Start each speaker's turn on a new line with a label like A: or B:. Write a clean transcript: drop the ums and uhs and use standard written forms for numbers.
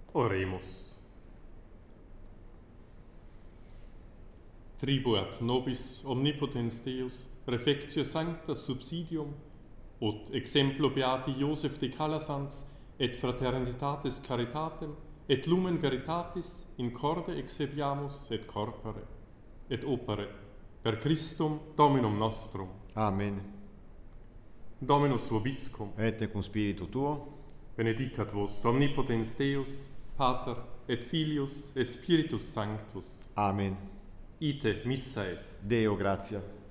A: Oremus. Tribuat nobis omnipotens Deus, refectio sancta subsidium, ut exemplo beati Joseph de Calasans, et fraternitatis caritatem, et lumen veritatis in corde exebiamus et corpore, et opere, per Christum Dominum nostrum.
B: Amen.
A: Dominus vobiscum,
B: Et cum spiritu tuo,
A: benedicat vos omnipotens Deus, Pater, et Filius, et Spiritus Sanctus.
B: Amen.
A: Ite missa est.
B: Deo gratia.